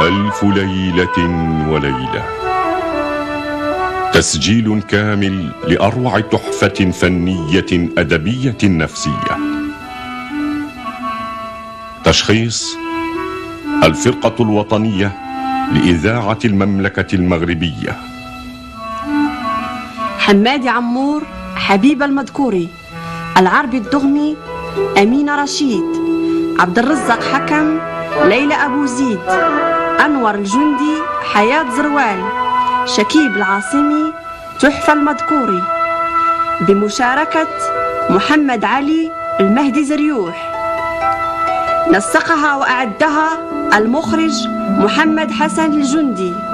ألف ليلة وليلة، تسجيل كامل لأروع تحفة فنية أدبية نفسية. تشخيص: الفرقة الوطنية لإذاعة المملكة المغربية. حمادي عمور حبيب المذكوري، العربي الدغمي أمينة رشيد، عبد الرزاق حكم ليلى أبو زيد، أنور الجندي حياة زروال، شكيب العاصمي تحفة المذكوري، بمشاركة محمد علي المهدي زريوح. نسقها وأعدها المخرج محمد حسن الجندي.